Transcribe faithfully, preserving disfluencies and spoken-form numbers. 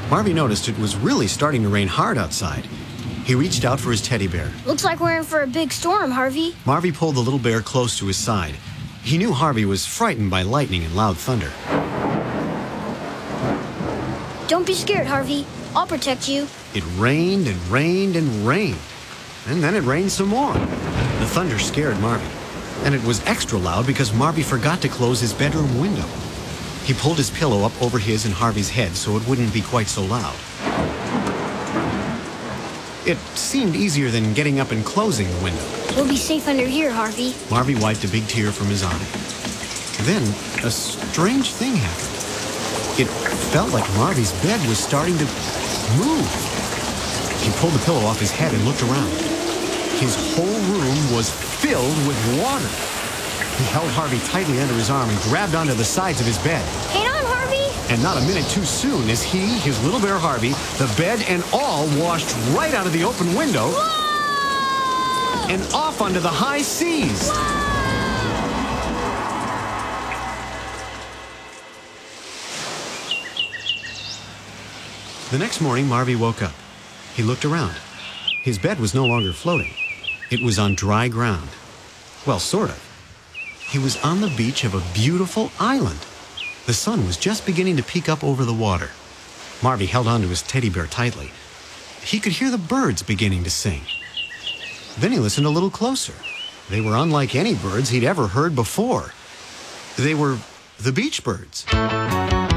Marvy noticed it was really starting to rain hard outside. He reached out for his teddy bear. Looks like we're in for a big storm, Harvey. Marvy pulled the little bear close to his side. He knew Harvey was frightened by lightning and loud thunder. Don't be scared, Harvey. I'll protect you. It rained and rained and rained. And then it rained some more. The thunder scared Marvy. And it was extra loud because Marvy forgot to close his bedroom window. He pulled his pillow up over his and Harvey's head so it wouldn't be quite so loud. It seemed easier than getting up and closing the window. We'll be safe under here, Harvey. Marvy wiped a big tear from his eye. Then a strange thing happened. It felt like Marvy's bed was starting to move. He pulled the pillow off his head and looked around. His whole room was filled with water. He held Harvey tightly under his arm and grabbed onto the sides of his bed. Hang on, Harvey! And not a minute too soon as he, his little bear Harvey, the bed and all washed right out of the open window. Whoa! And off onto the high seas. Whoa! The next morning, Marvy woke up. He looked around. His bed was no longer floating. It was on dry ground. Well, sort of. He was on the beach of a beautiful island. The sun was just beginning to peek up over the water. Marvy held onto his teddy bear tightly. He could hear the birds beginning to sing. Then he listened a little closer. They were unlike any birds he'd ever heard before. They were the beach birds.